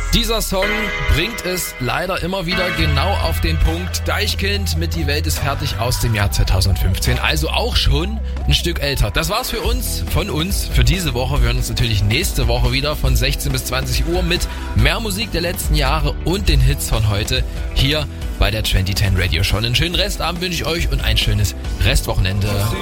Dieser Song bringt es leider immer wieder genau auf den Punkt. Deichkind mit Die Welt ist fertig aus dem Jahr 2015, also auch schon ein Stück älter. Das war's von uns für diese Woche. Wir hören uns natürlich nächste Woche wieder von 16 bis 20 Uhr mit mehr Musik der letzten Jahre und den Hits von heute hier bei der 2010 Radio Show. Einen schönen Restabend wünsche ich euch und ein schönes Restwochenende.